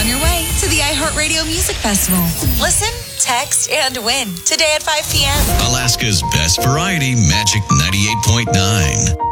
on your way to the iHeartRadio Music Festival. Listen, text, and win today at 5 p.m. Alaska's best variety, Magic 98.9.